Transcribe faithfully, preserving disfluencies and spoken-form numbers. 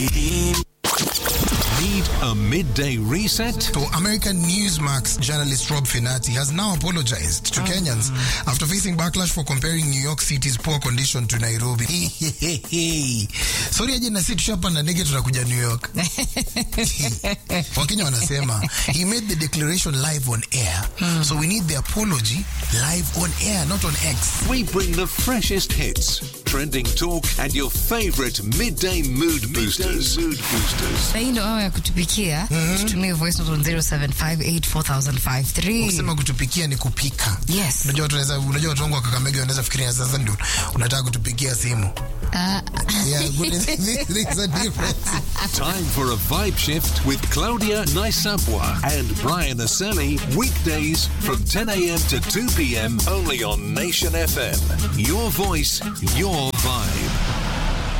Need a midday reset? So American Newsmax journalist Rob Finati has now apologized to oh. Kenyans after facing backlash for comparing New York City's poor condition to Nairobi. Sorry aje na sisi tushapanda ndege tunakuja New York. Wakenya wanasema he made the declaration live on air. Hmm. So we need the apology live on air, not on X. We bring the freshest hits, trending talk and your favorite midday mood boosters. Midday mood boosters. Na hii ndo awa ya kutupikia. Mm-hmm. Tutumie voice note on zero seven five eight four thousand five three. Ukisema kutupikia ni kupika. Yes. Unajua tunaweza unajua watu wangu wa Kakamega wanaweza fikiria sasa ndio unataka kutupikia simu. Uh, yeah, but there's a difference. Time for a vibe shift with Claudia Naisabwa and Brian Aseli, weekdays from ten a.m. to two p.m. only on Nation F M. Your voice, your vibe.